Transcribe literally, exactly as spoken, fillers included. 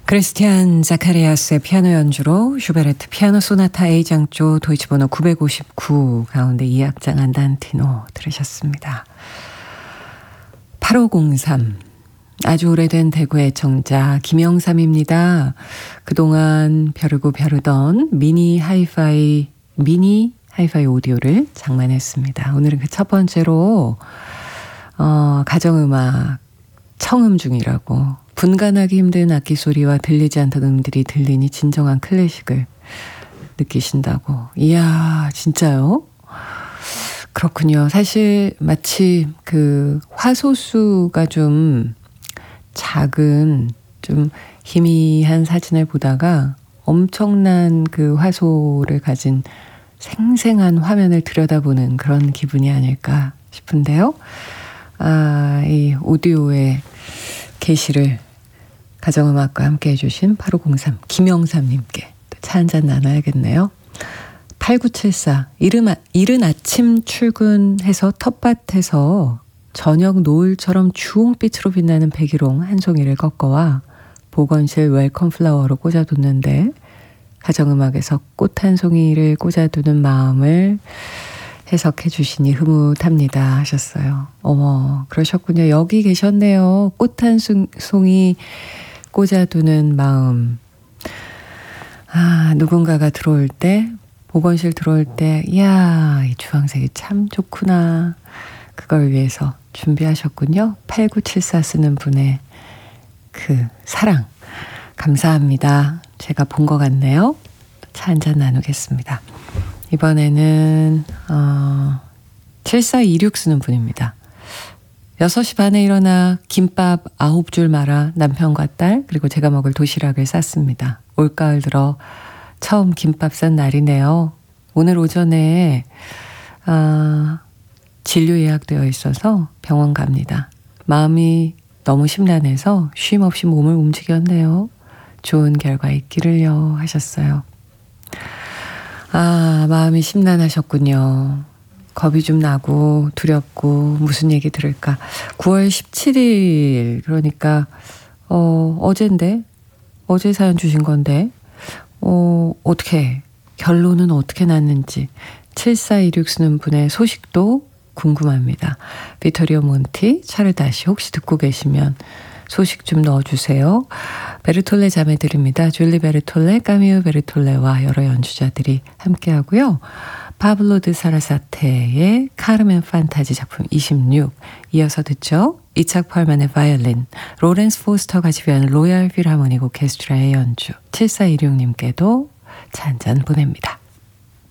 크리스티안 자카리아스의 피아노 연주로 슈베르트 피아노 소나타 A장조 도이치번호 구백오십구 가운데 이 악장 안단티노 들으셨습니다. 팔오공삼 아주 오래된 대구 애청자 김영삼입니다. 그동안 벼르고 벼르던 미니 하이파이 미니 하이파이 오디오를 장만했습니다. 오늘은 그 첫 번째로 어, 가정음악 청음 중이라고 분간하기 힘든 악기 소리와 들리지 않던 음들이 들리니 진정한 클래식을 느끼신다고. 이야, 진짜요? 그렇군요. 사실 마치 그 화소수가 좀 작은 좀 희미한 사진을 보다가 엄청난 그 화소를 가진 생생한 화면을 들여다보는 그런 기분이 아닐까 싶은데요. 아, 이 오디오의 게시를 가정음악과 함께 해주신 팔오공삼 김영삼님께 차 한잔 나눠야겠네요. 팔구칠사 이른, 아, 이른 아침 출근해서 텃밭에서 저녁 노을처럼 주홍빛으로 빛나는 백일홍 한 송이를 꺾어와 보건실 웰컴 플라워로 꽂아뒀는데 가정음악에서 꽃 한 송이를 꽂아두는 마음을 해석해 주시니 흐뭇합니다 하셨어요. 어머, 그러셨군요. 여기 계셨네요. 꽃 한 송이 꽂아두는 마음. 아, 누군가가 들어올 때, 보건실 들어올 때, 이야, 이 주황색이 참 좋구나. 그걸 위해서 준비하셨군요. 팔구칠사 쓰는 분의 그 사랑. 감사합니다. 제가 본 것 같네요. 차 한잔 나누겠습니다. 이번에는 어, 칠사이육 쓰는 분입니다. 여섯 시 반에 일어나 김밥 아홉 줄 말아 남편과 딸 그리고 제가 먹을 도시락을 쌌습니다. 올가을 들어 처음 김밥 싼 날이네요. 오늘 오전에 아, 진료 예약되어 있어서 병원 갑니다. 마음이 너무 심란해서 쉼 없이 몸을 움직였네요. 좋은 결과 있기를요 하셨어요. 아, 마음이 심란하셨군요. 겁이 좀 나고 두렵고 무슨 얘기 들을까. 구월 십칠일 그러니까 어, 어젠데 어제 사연 주신 건데 어, 어떻게 결론은 어떻게 났는지 칠사이육 쓰는 분의 소식도 궁금합니다. 비토리오 몬티 차르다시 혹시 듣고 계시면 소식 좀 넣어주세요. 베르톨레 자매들입니다. 줄리 베르톨레, 까미우 베르톨레와 여러 연주자들이 함께하고요. 파블로 드 사라사테의 카르멘 판타지 작품 이십육 이어서 듣죠. 이착 펄만의 바이올린, 로렌스 포스터가 지휘하는 로얄 필하모닉 오케스트라의 연주 칠사이육님께도 차 한잔 보냅니다.